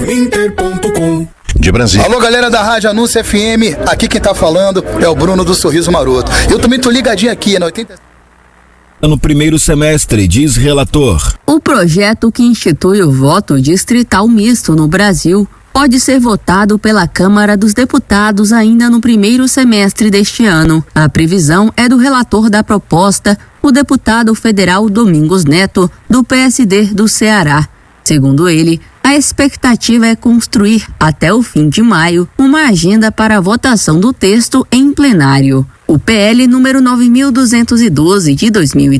Inter.com. De Brasília. Alô, galera da Rádio Anúncio FM, aqui quem tá falando é o Bruno do Sorriso Maroto. Eu também tô ligadinho aqui na 80... No primeiro semestre, diz relator. O projeto que institui o voto distrital misto no Brasil pode ser votado pela Câmara dos Deputados ainda no primeiro semestre deste ano. A previsão é do relator da proposta, o deputado federal Domingos Neto, do PSD do Ceará. Segundo ele, a expectativa é construir, até o fim de maio, uma agenda para a votação do texto em plenário. O PL número 9.212 de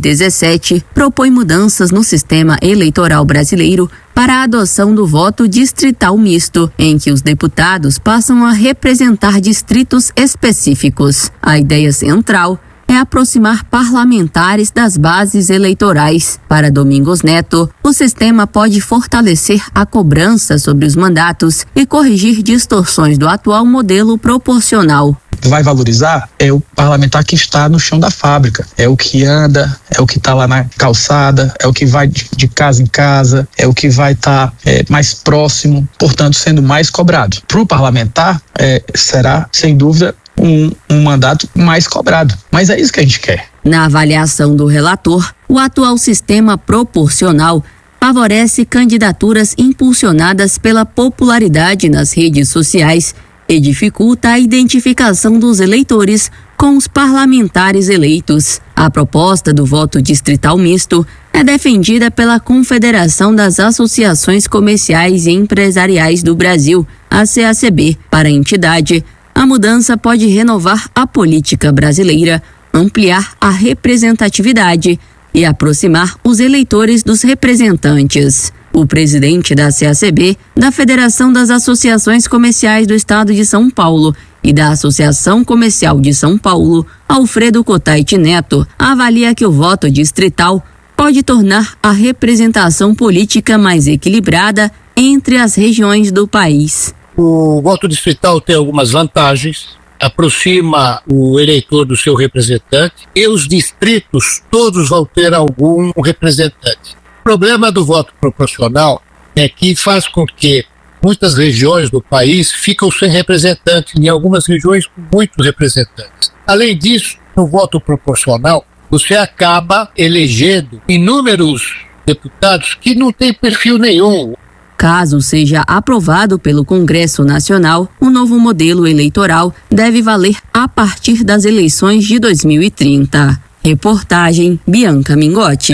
2017 propõe mudanças no sistema eleitoral brasileiro para a adoção do voto distrital misto, em que os deputados passam a representar distritos específicos. A ideia central é aproximar parlamentares das bases eleitorais. Para Domingos Neto, o sistema pode fortalecer a cobrança sobre os mandatos e corrigir distorções do atual modelo proporcional. Vai valorizar é o parlamentar que está no chão da fábrica, é o que anda, é o que está lá na calçada, é o que vai de casa em casa, é o que vai estar mais próximo, portanto sendo mais cobrado. Para o parlamentar será, sem dúvida, um mandato mais cobrado, mas é isso que a gente quer. Na avaliação do relator, o atual sistema proporcional favorece candidaturas impulsionadas pela popularidade nas redes sociais e dificulta a identificação dos eleitores com os parlamentares eleitos. A proposta do voto distrital misto é defendida pela Confederação das Associações Comerciais e Empresariais do Brasil, a CACB. Para a entidade, a mudança pode renovar a política brasileira, ampliar a representatividade e aproximar os eleitores dos representantes. O presidente da CACB, da Federação das Associações Comerciais do Estado de São Paulo e da Associação Comercial de São Paulo, Alfredo Cotaiti Neto, avalia que o voto distrital pode tornar a representação política mais equilibrada entre as regiões do país. O voto distrital tem algumas vantagens, aproxima o eleitor do seu representante e os distritos todos vão ter algum representante. O problema do voto proporcional é que faz com que muitas regiões do país ficam sem representantes, em algumas regiões com muitos representantes. Além disso, no voto proporcional, você acaba elegendo inúmeros deputados que não têm perfil nenhum. Caso seja aprovado pelo Congresso Nacional, o novo modelo eleitoral deve valer a partir das eleições de 2030. Reportagem Bianca Mingotti.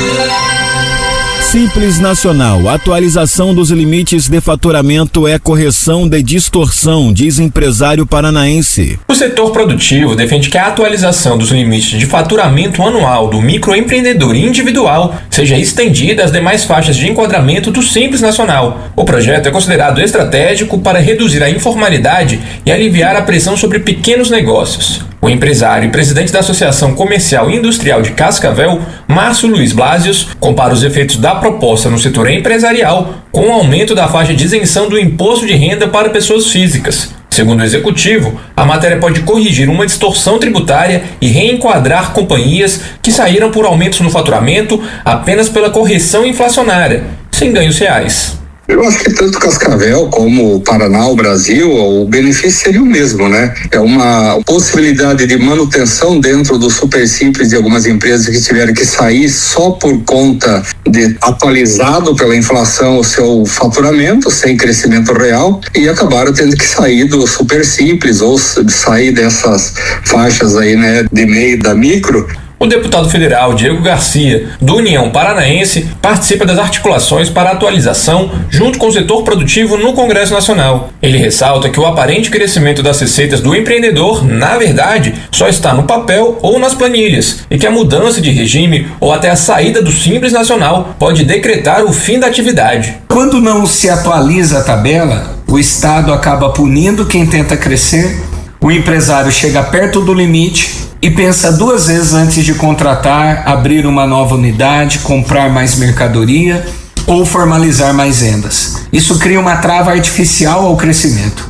Simples Nacional, atualização dos limites de faturamento é correção de distorção, diz empresário paranaense. O setor produtivo defende que a atualização dos limites de faturamento anual do microempreendedor individual seja estendida às demais faixas de enquadramento do Simples Nacional. O projeto é considerado estratégico para reduzir a informalidade e aliviar a pressão sobre pequenos negócios. O empresário e presidente da Associação Comercial e Industrial de Cascavel, Márcio Luiz Blasius, compara os efeitos da proposta no setor empresarial com o aumento da faixa de isenção do imposto de renda para pessoas físicas. Segundo o executivo, a matéria pode corrigir uma distorção tributária e reenquadrar companhias que saíram por aumentos no faturamento apenas pela correção inflacionária, sem ganhos reais. Eu acho que tanto Cascavel como o Paraná, o Brasil, o benefício seria o mesmo, né? É uma possibilidade de manutenção dentro do super simples de algumas empresas que tiveram que sair só por conta de atualizado pela inflação o seu faturamento, sem crescimento real, e acabaram tendo que sair do super simples ou sair dessas faixas aí, né, de meio da micro. O deputado federal Diego Garcia, do União Paranaense, participa das articulações para a atualização junto com o setor produtivo no Congresso Nacional. Ele ressalta que o aparente crescimento das receitas do empreendedor, na verdade, só está no papel ou nas planilhas, e que a mudança de regime ou até a saída do Simples Nacional pode decretar o fim da atividade. Quando não se atualiza a tabela, o Estado acaba punindo quem tenta crescer, o empresário chega perto do limite e pensa duas vezes antes de contratar, abrir uma nova unidade, comprar mais mercadoria ou formalizar mais vendas. Isso cria uma trava artificial ao crescimento.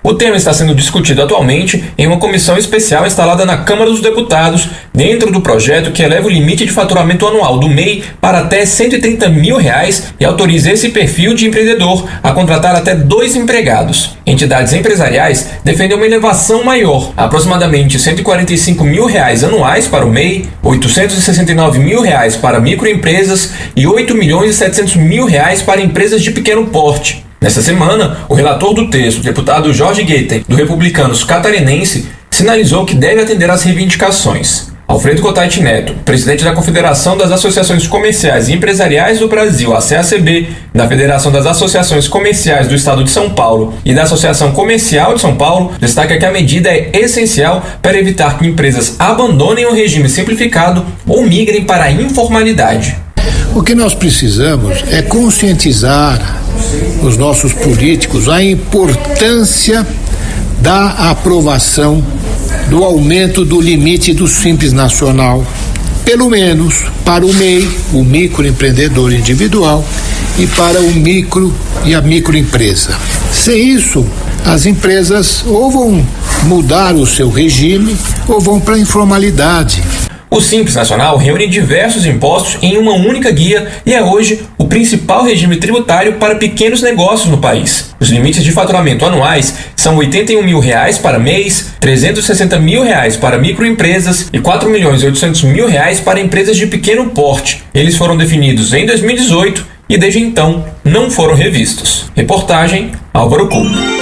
O tema está sendo discutido atualmente em uma comissão especial instalada na Câmara dos Deputados, dentro do projeto que eleva o limite de faturamento anual do MEI para até R$ 130 mil e autoriza esse perfil de empreendedor a contratar até 2 empregados. Entidades empresariais defendem uma elevação maior, aproximadamente R$ 145 mil anuais para o MEI, R$ 869 mil para microempresas e R$ 8.700.000 para empresas de pequeno porte. Nessa semana, o relator do texto, o deputado Jorge Guetem, do Republicanos Catarinense, sinalizou que deve atender às reivindicações. Alfredo Cotati Neto, presidente da Confederação das Associações Comerciais e Empresariais do Brasil, a CACB, da Federação das Associações Comerciais do Estado de São Paulo e da Associação Comercial de São Paulo, destaca que a medida é essencial para evitar que empresas abandonem o regime simplificado ou migrem para a informalidade. O que nós precisamos é conscientizar os nossos políticos a importância da aprovação do aumento do limite do Simples Nacional, pelo menos para o MEI, o microempreendedor individual, e para o micro e a microempresa. Sem isso, as empresas ou vão mudar o seu regime ou vão para a informalidade. O Simples Nacional reúne diversos impostos em uma única guia e é hoje o principal regime tributário para pequenos negócios no país. Os limites de faturamento anuais são R$ 81 mil para MEIs, R$ 360 mil para microempresas e R$ 4.800.000 para empresas de pequeno porte. Eles foram definidos em 2018 e desde então não foram revistos. Reportagem Álvaro Couto.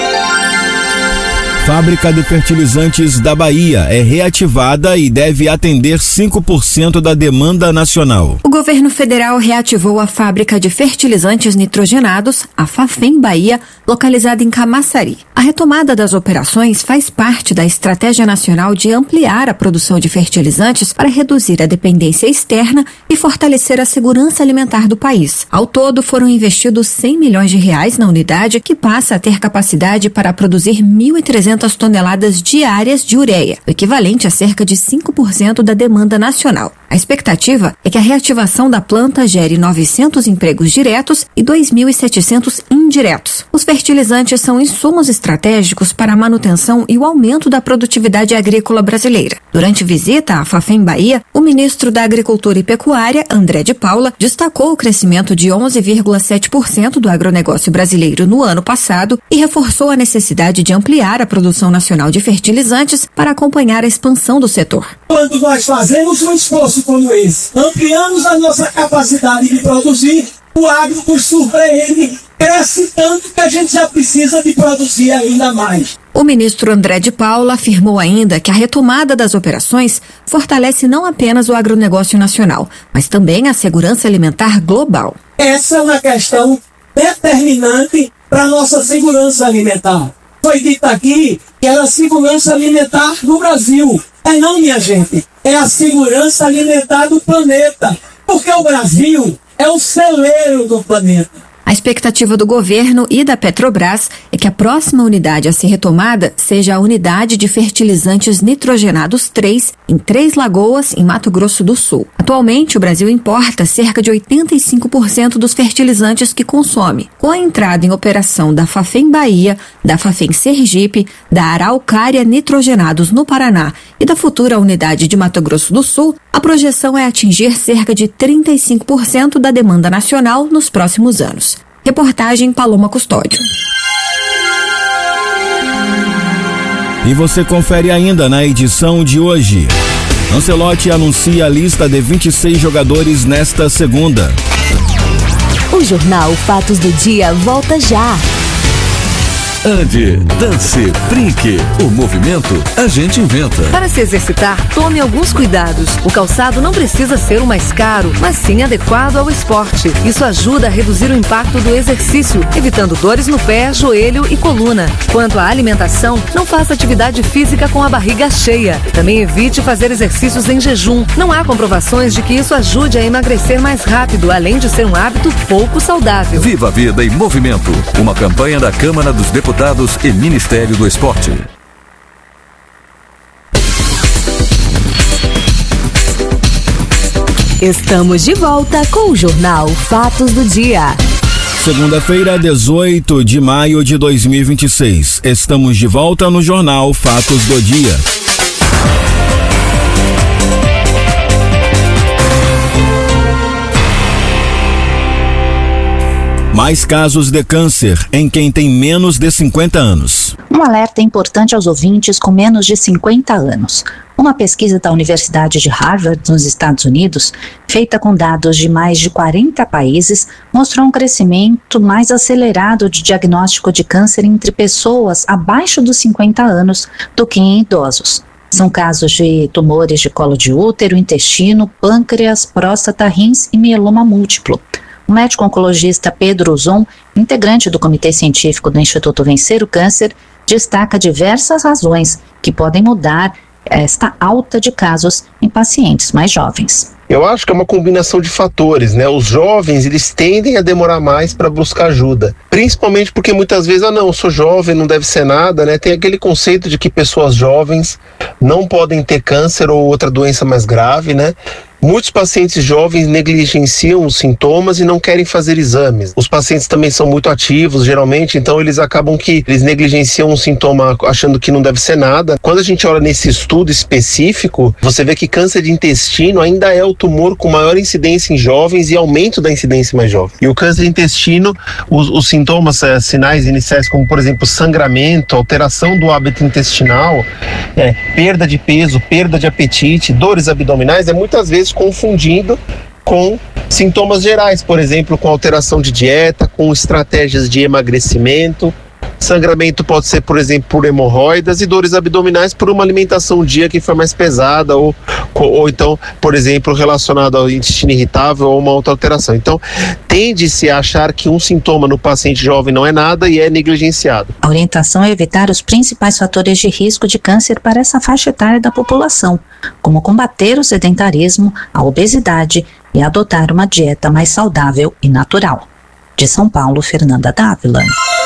Fábrica de fertilizantes da Bahia é reativada e deve atender 5% da demanda nacional. O governo federal reativou a fábrica de fertilizantes nitrogenados, a Fafem Bahia, localizada em Camaçari. A retomada das operações faz parte da Estratégia Nacional de ampliar a produção de fertilizantes para reduzir a dependência externa e fortalecer a segurança alimentar do país. Ao todo, foram investidos R$100 milhões na unidade, que passa a ter capacidade para produzir 1.300 toneladas diárias de ureia, o equivalente a cerca de 5% da demanda nacional. A expectativa é que a reativação da planta gere 900 empregos diretos e 2.700 indiretos. Os fertilizantes são insumos estratégicos para a manutenção e o aumento da produtividade agrícola brasileira. Durante visita à Fafem Bahia, o ministro da Agricultura e Pecuária, André de Paula, destacou o crescimento de 11,7% do agronegócio brasileiro no ano passado e reforçou a necessidade de ampliar a produção nacional de fertilizantes para acompanhar a expansão do setor. Quando nós fazemos um esforço como esse, ampliamos a nossa capacidade de produzir, o agro nos surpreende, cresce tanto que a gente já precisa de produzir ainda mais. O ministro André de Paula afirmou ainda que a retomada das operações fortalece não apenas o agronegócio nacional, mas também a segurança alimentar global. Essa é uma questão determinante para a nossa segurança alimentar. Foi dito aqui que era a segurança alimentar do Brasil. Não, minha gente, é a segurança alimentar do planeta, porque o Brasil é o celeiro do planeta. A expectativa do governo e da Petrobras é que a próxima unidade a ser retomada seja a unidade de fertilizantes nitrogenados 3, em Três Lagoas, em Mato Grosso do Sul. Atualmente, o Brasil importa cerca de 85% dos fertilizantes que consome. Com a entrada em operação da Fafem Bahia, da Fafem Sergipe, da Araucária Nitrogenados no Paraná e da futura unidade de Mato Grosso do Sul, a projeção é atingir cerca de 35% da demanda nacional nos próximos anos. Reportagem Paloma Custódio. E você confere ainda na edição de hoje. Ancelotti anuncia a lista de 26 jogadores nesta segunda. O Jornal Fatos do Dia volta já. Ande, dance, brinque. O movimento a gente inventa. Para se exercitar, tome alguns cuidados. O calçado não precisa ser o mais caro, mas sim adequado ao esporte. Isso ajuda a reduzir o impacto do exercício, evitando dores no pé, joelho e coluna. Quanto à alimentação, não faça atividade física com a barriga cheia. Também evite fazer exercícios em jejum. Não há comprovações de que isso ajude a emagrecer mais rápido, além de ser um hábito pouco saudável. Viva a Vida em Movimento. Uma campanha da Câmara dos Deputados e Ministério do Esporte. Estamos de volta com o Jornal Fatos do Dia. Segunda-feira, 18 de maio de 2026. Estamos de volta no Jornal Fatos do Dia. Mais casos de câncer em quem tem menos de 50 anos. Um alerta importante aos ouvintes com menos de 50 anos. Uma pesquisa da Universidade de Harvard, nos Estados Unidos, feita com dados de mais de 40 países, mostrou um crescimento mais acelerado de diagnóstico de câncer entre pessoas abaixo dos 50 anos do que em idosos. São casos de tumores de colo de útero, intestino, pâncreas, próstata, rins e mieloma múltiplo. O médico oncologista Pedro Zon, integrante do Comitê Científico do Instituto Vencer o Câncer, destaca diversas razões que podem mudar esta alta de casos em pacientes mais jovens. Eu acho que é uma combinação de fatores, né? Os jovens, eles tendem a demorar mais para buscar ajuda, principalmente porque muitas vezes, não, eu sou jovem, não deve ser nada, né? Tem aquele conceito de que pessoas jovens não podem ter câncer ou outra doença mais grave, né? Muitos pacientes jovens negligenciam os sintomas e não querem fazer exames. Os pacientes também são muito ativos, geralmente, então eles acabam que eles negligenciam um sintoma achando que não deve ser nada. Quando a gente olha nesse estudo específico, você vê que câncer de intestino ainda é o tumor com maior incidência em jovens e aumento da incidência mais jovem. E o câncer de intestino, os sintomas, sinais iniciais como, por exemplo, sangramento, alteração do hábito intestinal, perda de peso, perda de apetite, dores abdominais, muitas vezes confundido com sintomas gerais, por exemplo, com alteração de dieta, com estratégias de emagrecimento. Sangramento pode ser, por exemplo, por hemorroidas, e dores abdominais por uma alimentação um dia que foi mais pesada ou então, por exemplo, relacionado ao intestino irritável ou uma outra alteração. Então, tende-se a achar que um sintoma no paciente jovem não é nada e é negligenciado. A orientação é evitar os principais fatores de risco de câncer para essa faixa etária da população, como combater o sedentarismo, a obesidade e adotar uma dieta mais saudável e natural. De São Paulo, Fernanda Dávila.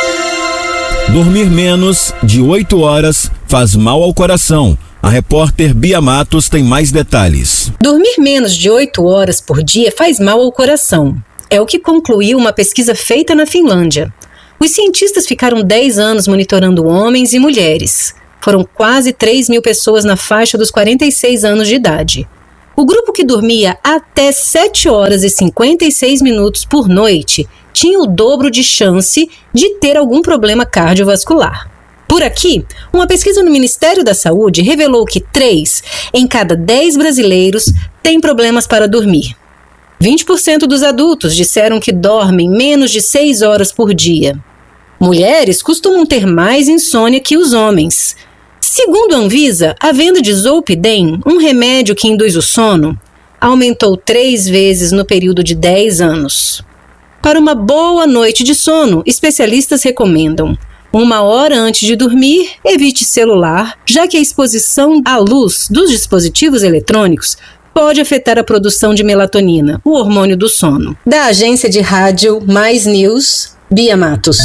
Dormir menos de 8 horas faz mal ao coração. A repórter Bia Matos tem mais detalhes. Dormir menos de 8 horas por dia faz mal ao coração. É o que concluiu uma pesquisa feita na Finlândia. Os cientistas ficaram 10 anos monitorando homens e mulheres. Foram quase 3.000 pessoas na faixa dos 46 anos de idade. O grupo que dormia até 7 horas e 56 minutos por noite tinha o dobro de chance de ter algum problema cardiovascular. Por aqui, uma pesquisa no Ministério da Saúde revelou que 3 em cada 10 brasileiros têm problemas para dormir. 20% dos adultos disseram que dormem menos de 6 horas por dia. Mulheres costumam ter mais insônia que os homens. Segundo a Anvisa, a venda de Zolpidem, um remédio que induz o sono, aumentou 3 vezes no período de 10 anos. Para uma boa noite de sono, especialistas recomendam 1 hora antes de dormir, evite celular, já que a exposição à luz dos dispositivos eletrônicos pode afetar a produção de melatonina, o hormônio do sono. Da agência de rádio Mais News, Bia Matos.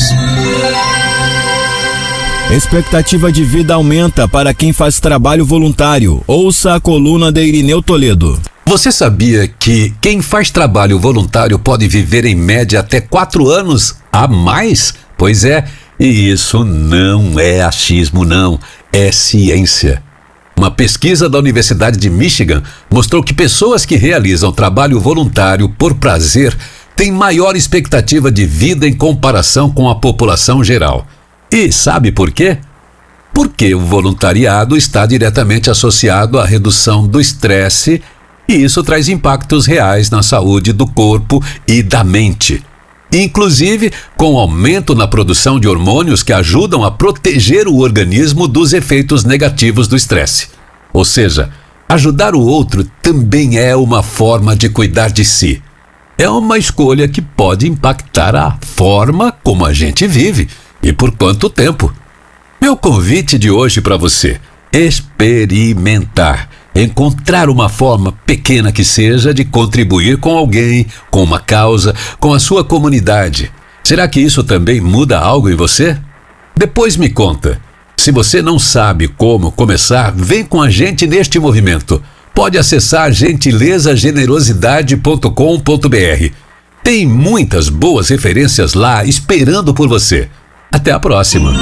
Expectativa de vida aumenta para quem faz trabalho voluntário. Ouça a coluna de Irineu Toledo. Você sabia que quem faz trabalho voluntário pode viver em média até 4 anos a mais? Pois é, e isso não é achismo não, é ciência. Uma pesquisa da Universidade de Michigan mostrou que pessoas que realizam trabalho voluntário por prazer têm maior expectativa de vida em comparação com a população geral. E sabe por quê? Porque o voluntariado está diretamente associado à redução do estresse e isso traz impactos reais na saúde do corpo e da mente. Inclusive, com aumento na produção de hormônios que ajudam a proteger o organismo dos efeitos negativos do estresse. Ou seja, ajudar o outro também é uma forma de cuidar de si. É uma escolha que pode impactar a forma como a gente vive e por quanto tempo. Meu convite de hoje para você: experimentar. Encontrar uma forma, pequena que seja, de contribuir com alguém, com uma causa, com a sua comunidade. Será que isso também muda algo em você? Depois me conta. Se você não sabe como começar, vem com a gente neste movimento. Pode acessar gentilezagenerosidade.com.br. Tem muitas boas referências lá esperando por você. Até a próxima.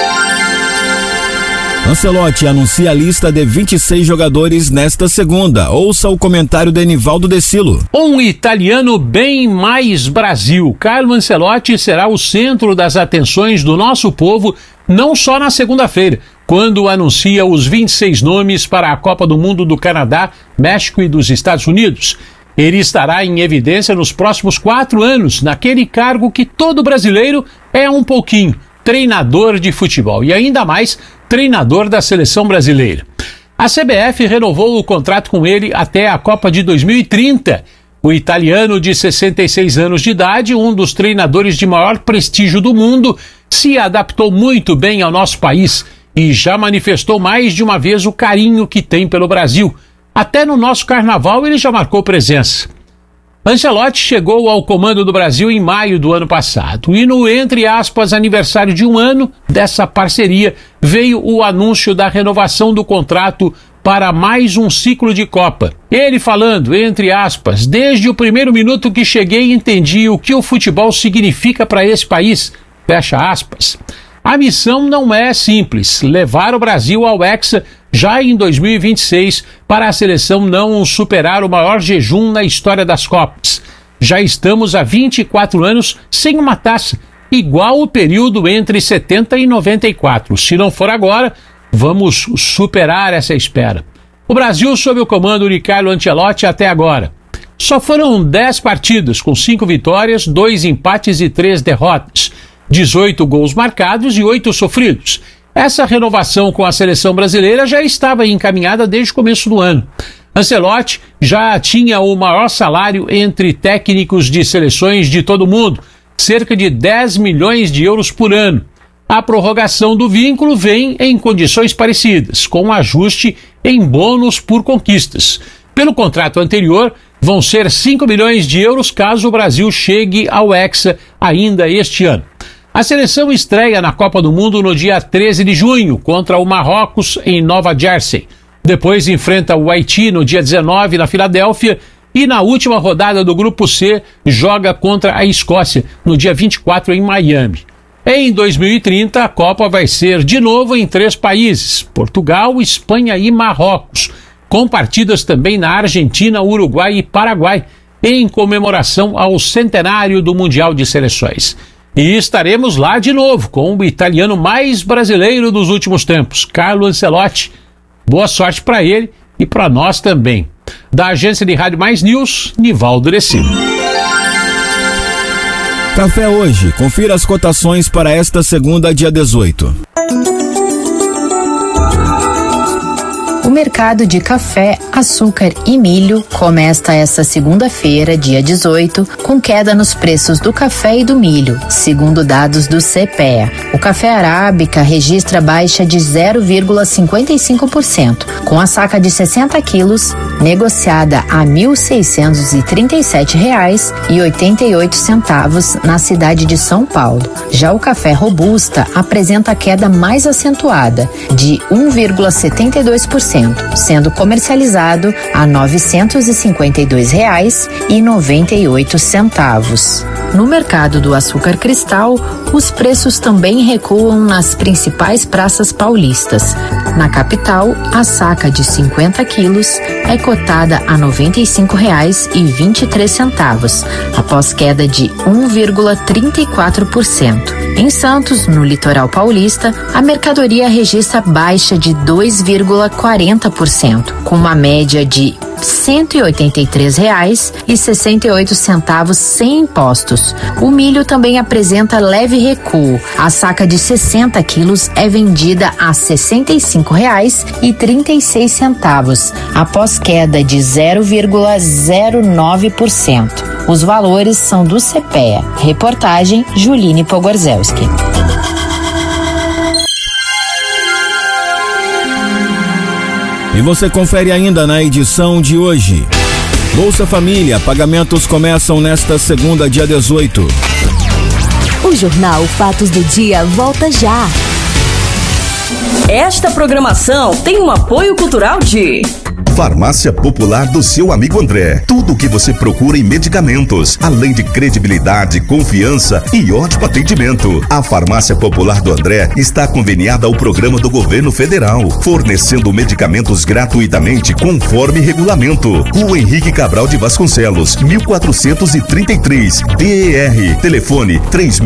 Ancelotti anuncia a lista de 26 jogadores nesta segunda. Ouça o comentário de Enivaldo Decilo. Um italiano bem mais Brasil. Carlo Ancelotti será o centro das atenções do nosso povo, não só na segunda-feira, quando anuncia os 26 nomes para a Copa do Mundo do Canadá, México e dos Estados Unidos. Ele estará em evidência nos próximos 4 anos, naquele cargo que todo brasileiro é um pouquinho, treinador de futebol, e ainda mais treinador da seleção brasileira. A CBF renovou o contrato com ele até a Copa de 2030. O italiano de 66 anos de idade, um dos treinadores de maior prestígio do mundo, se adaptou muito bem ao nosso país e já manifestou mais de uma vez o carinho que tem pelo Brasil. Até no nosso carnaval ele já marcou presença. Ancelotti chegou ao comando do Brasil em maio do ano passado e no, entre aspas, aniversário de 1 ano dessa parceria, veio o anúncio da renovação do contrato para mais um ciclo de Copa. Ele falando, entre aspas, desde o primeiro minuto que cheguei entendi o que o futebol significa para esse país, fecha aspas. A missão não é simples, levar o Brasil ao Hexa já em 2026 para a seleção não superar o maior jejum na história das Copas. Já estamos há 24 anos sem uma taça, igual o período entre 70 e 94. Se não for agora, vamos superar essa espera. O Brasil sob o comando de Carlo Ancelotti até agora. Só foram 10 partidas, com 5 vitórias, 2 empates e 3 derrotas. 18 gols marcados e 8 sofridos. Essa renovação com a seleção brasileira já estava encaminhada desde o começo do ano. Ancelotti já tinha o maior salário entre técnicos de seleções de todo o mundo, cerca de 10 milhões de euros por ano. A prorrogação do vínculo vem em condições parecidas, com ajuste em bônus por conquistas. Pelo contrato anterior, vão ser 5 milhões de euros caso o Brasil chegue ao Hexa ainda este ano. A seleção estreia na Copa do Mundo no dia 13 de junho, contra o Marrocos, em Nova Jersey. Depois enfrenta o Haiti no dia 19, na Filadélfia, e na última rodada do Grupo C, joga contra a Escócia, no dia 24, em Miami. Em 2030, a Copa vai ser de novo em 3 países, Portugal, Espanha e Marrocos, com partidas também na Argentina, Uruguai e Paraguai, em comemoração ao centenário do Mundial de Seleções. E estaremos lá de novo com o italiano mais brasileiro dos últimos tempos, Carlo Ancelotti. Boa sorte para ele e para nós também. Da agência de Rádio Mais News, Nivaldo Decilo. Café hoje. Confira as cotações para esta segunda, dia 18. O mercado de café, açúcar e milho começa esta segunda-feira, dia 18, com queda nos preços do café e do milho, segundo dados do CPEA. O café arábica registra baixa de 0,55%, com a saca de 60 quilos negociada a R$ 1.637,88 na cidade de São Paulo. Já o café robusta apresenta a queda mais acentuada, de 1,72%. Sendo comercializado a R$ 952,98. No mercado do açúcar cristal, os preços também recuam nas principais praças paulistas. Na capital, a saca de 50 quilos é cotada a R$ 95,23, após queda de 1,34%. Em Santos, no litoral paulista, a mercadoria registra baixa de 2,40%, com uma média de R$ 183,68 sem impostos. O milho também apresenta leve recuo. A saca de 60 quilos é vendida a R$ 65,36, após queda de 0,09%. Os valores são do CPEA. Reportagem Juline Pogorzelski. E você confere ainda na edição de hoje. Bolsa Família, pagamentos começam nesta segunda, dia 18. O Jornal Fatos do Dia volta já. Esta programação tem um apoio cultural de Farmácia Popular do seu amigo André. Tudo o que você procura em medicamentos, além de credibilidade, confiança e ótimo atendimento. A Farmácia Popular do André está conveniada ao programa do governo federal, fornecendo medicamentos gratuitamente conforme regulamento. Rua Henrique Cabral de Vasconcelos, 1433, DER. Telefone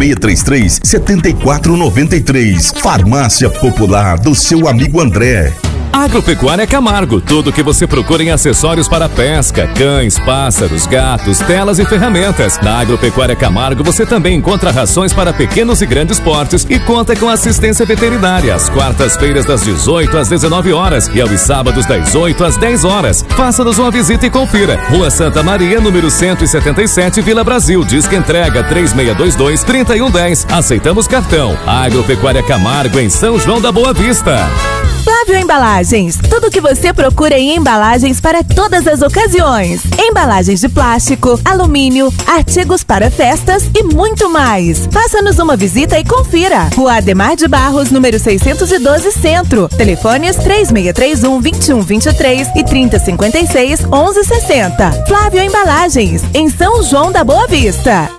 3633-7493. Farmácia Popular do seu amigo André. Agropecuária Camargo, tudo o que você procura em acessórios para pesca, cães, pássaros, gatos, telas e ferramentas. Na Agropecuária Camargo você também encontra rações para pequenos e grandes portes e conta com assistência veterinária às quartas-feiras das 18 às 19 horas e aos sábados das 8 às 10 horas. Faça-nos uma visita e confira. Rua Santa Maria, número 177, Vila Brasil. Disque entrega 3622-3110. Aceitamos cartão. Agropecuária Camargo em São João da Boa Vista. Flávio Embalagens, tudo o que você procura em embalagens para todas as ocasiões. Embalagens de plástico, alumínio, artigos para festas e muito mais. Faça-nos uma visita e confira. Rua Ademar de Barros, número 612, Centro. Telefones 3631-2123 e 3056-1160. Flávio Embalagens, em São João da Boa Vista.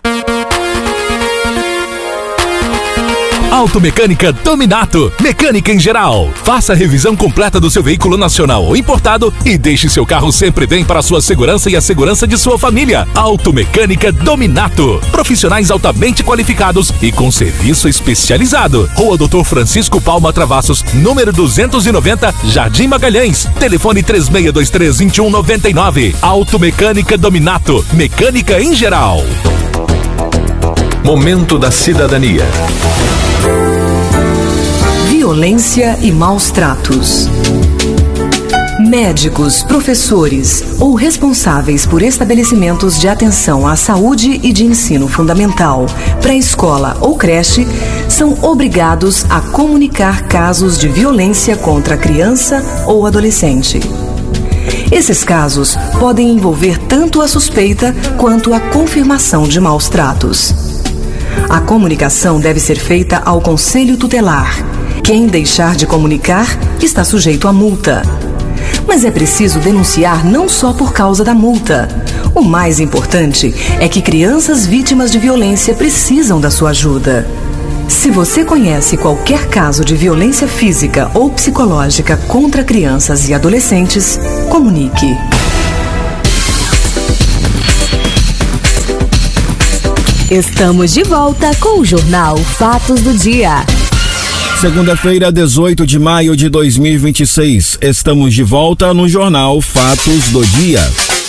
Automecânica Dominato, mecânica em geral. Faça a revisão completa do seu veículo nacional ou importado e deixe seu carro sempre bem para a sua segurança e a segurança de sua família. Automecânica Dominato, profissionais altamente qualificados e com serviço especializado. Rua Dr. Francisco Palma Travassos, número 290, Jardim Magalhães. Telefone 3623-2199. Automecânica Dominato, mecânica em geral. Momento da Cidadania. Violência e maus tratos. Médicos, professores ou responsáveis por estabelecimentos de atenção à saúde e de ensino fundamental, pré-escola ou creche são obrigados a comunicar casos de violência contra a criança ou adolescente. Esses casos podem envolver tanto a suspeita quanto a confirmação de maus tratos. A comunicação deve ser feita ao Conselho Tutelar. Quem deixar de comunicar está sujeito a multa. Mas é preciso denunciar não só por causa da multa. O mais importante é que crianças vítimas de violência precisam da sua ajuda. Se você conhece qualquer caso de violência física ou psicológica contra crianças e adolescentes, comunique. Estamos de volta com o Jornal Fatos do Dia. Segunda-feira, 18 de maio de 2026. Estamos de volta no Jornal Fatos do Dia.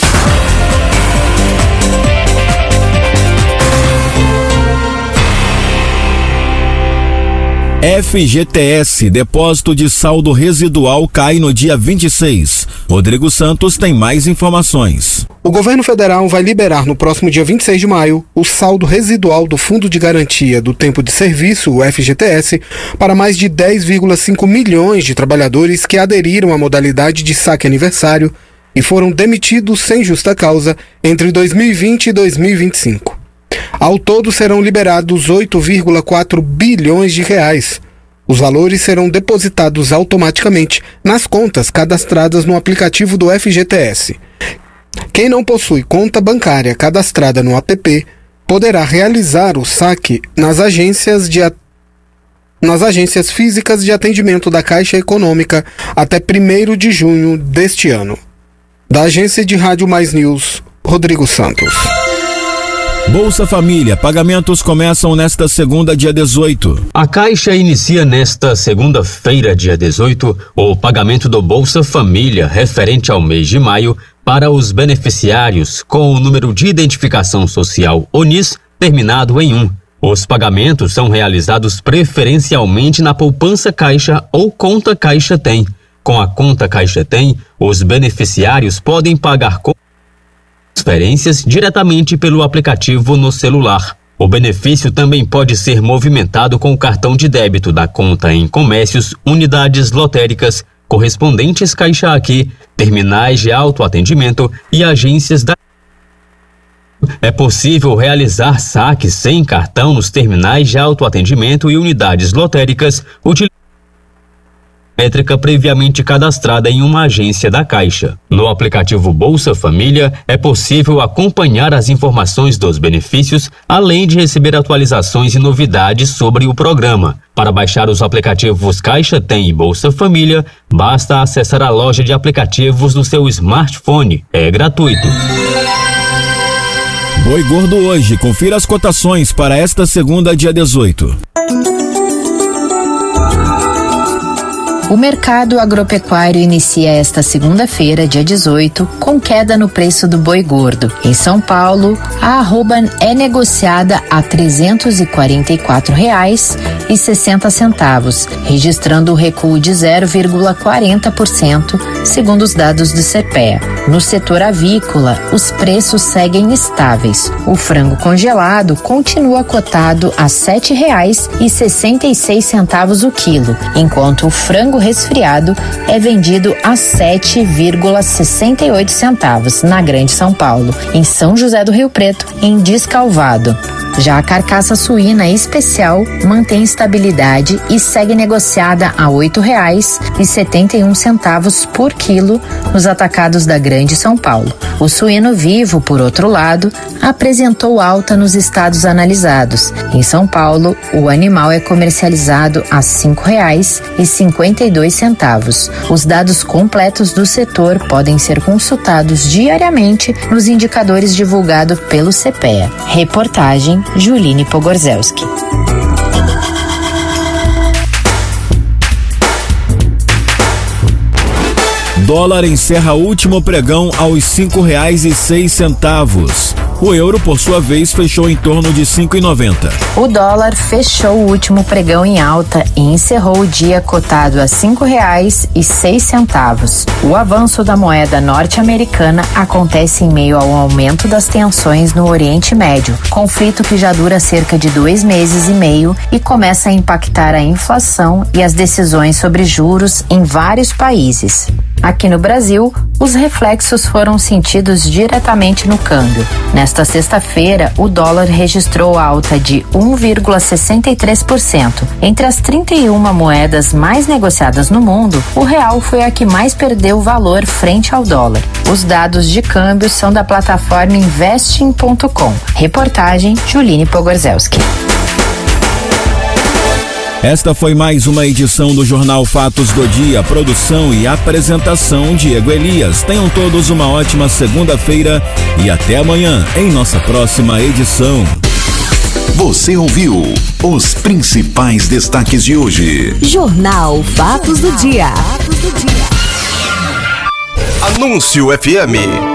FGTS, depósito de saldo residual, cai no dia 26. Rodrigo Santos tem mais informações. O governo federal vai liberar no próximo dia 26 de maio o saldo residual do Fundo de Garantia do Tempo de Serviço, o FGTS, para mais de 10,5 milhões de trabalhadores que aderiram à modalidade de saque aniversário e foram demitidos sem justa causa entre 2020 e 2025. Ao todo serão liberados 8,4 bilhões de reais. Os valores serão depositados automaticamente nas contas cadastradas no aplicativo do FGTS. Quem não possui conta bancária cadastrada no app poderá realizar o saque nas agências físicas de atendimento da Caixa Econômica até 1º de junho deste ano. Da Agência de Rádio Mais News, Rodrigo Santos. Bolsa Família, pagamentos começam nesta segunda, dia 18. A Caixa inicia nesta segunda-feira, dia 18, o pagamento do Bolsa Família referente ao mês de maio para os beneficiários com o número de identificação social ONIS terminado em 1. Os pagamentos são realizados preferencialmente na poupança Caixa ou conta Caixa Tem. Com a conta Caixa Tem, os beneficiários podem pagar transferências diretamente pelo aplicativo no celular. O benefício também pode ser movimentado com o cartão de débito da conta em comércios, unidades lotéricas, correspondentes Caixa Aqui, terminais de autoatendimento e agências da... É possível realizar saques sem cartão nos terminais de autoatendimento e unidades lotéricas utilizando métrica previamente cadastrada em uma agência da Caixa. No aplicativo Bolsa Família, é possível acompanhar as informações dos benefícios, além de receber atualizações e novidades sobre o programa. Para baixar os aplicativos Caixa Tem e Bolsa Família, basta acessar a loja de aplicativos do seu smartphone. É gratuito. Boi Gordo hoje. Confira as cotações para esta segunda, dia 18. O mercado agropecuário inicia esta segunda-feira, dia 18, com queda no preço do boi gordo. Em São Paulo, a arroba é negociada a R$ 344,60, registrando o recuo de 0,40%, segundo os dados do CEPEA. No setor avícola, os preços seguem estáveis. O frango congelado continua cotado a R$ 7,66 o quilo, enquanto o frango resfriado é vendido a R$ 7,68 na Grande São Paulo, em São José do Rio Preto, em Descalvado. Já a carcaça suína especial mantém estabilidade e segue negociada a R$ 8,71 por quilo nos atacados da Grande São Paulo. O suíno vivo, por outro lado, apresentou alta nos estados analisados. Em São Paulo, o animal é comercializado a R$ 5,52. Os dados completos do setor podem ser consultados diariamente nos indicadores divulgados pelo CEPEA. Reportagem Juline Pogorzelski. Dólar encerra último pregão aos R$ 5,06. O euro, por sua vez, fechou em torno de R$ 5,90. O dólar fechou o último pregão em alta e encerrou o dia cotado a R$ 5,06. O avanço da moeda norte-americana acontece em meio ao aumento das tensões no Oriente Médio, conflito que já dura cerca de 2 meses e meio e começa a impactar a inflação e as decisões sobre juros em vários países. Aqui no Brasil, os reflexos foram sentidos diretamente no câmbio. Nesta sexta-feira, o dólar registrou alta de 1,63%. Entre as 31 moedas mais negociadas no mundo, o real foi a que mais perdeu valor frente ao dólar. Os dados de câmbio são da plataforma Investing.com. Reportagem Juline Pogorzelski. Esta foi mais uma edição do Jornal Fatos do Dia. Produção e apresentação Diego Elias. Tenham todos uma ótima segunda-feira e até amanhã em nossa próxima edição. Você ouviu os principais destaques de hoje. Jornal Fatos do Dia. Anúncio FM.